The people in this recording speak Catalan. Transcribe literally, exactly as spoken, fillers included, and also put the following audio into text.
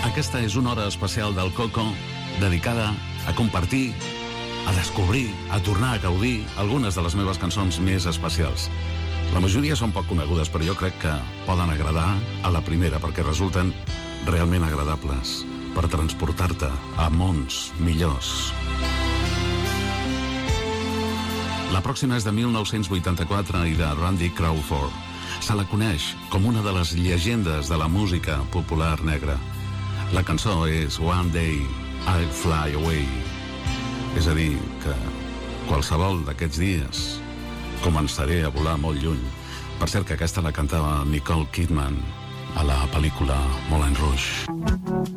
Aquesta és una hora especial del Coco dedicada a compartir, a descobrir, a tornar a gaudir algunes de les meves cançons més especials. La majoria són poc conegudes, però jo crec que poden agradar a la primera perquè resulten realment agradables per transportar-te a mons millors. La pròxima és de mil nou-cents vuitanta-quatre i de Randy Crawford. Se la coneix com una de les llegendes de la música popular negra. La cançó és One Day I'll Fly Away. És a dir, que qualsevol d'aquests dies començaré a volar molt lluny. Per cert que aquesta la cantava Nicole Kidman a la pel·lícula Moulin Rouge.